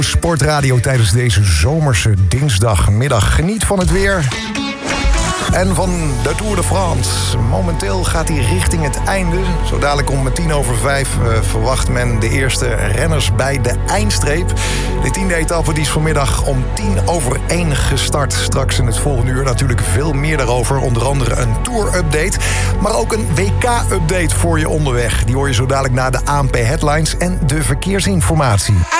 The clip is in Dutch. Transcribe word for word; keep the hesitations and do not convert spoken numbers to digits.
Sportradio tijdens deze zomerse dinsdagmiddag. Geniet van het weer en van de Tour de France. Momenteel gaat hij richting het einde. Zo dadelijk om tien over vijf uh, verwacht men de eerste renners bij de eindstreep. De tiende etappe die is vanmiddag om tien over één gestart. Straks in het volgende uur natuurlijk veel meer daarover. Onder andere een Tour-update, maar ook een W K-update voor je onderweg. Die hoor je zo dadelijk na de A N P Headlines en de verkeersinformatie.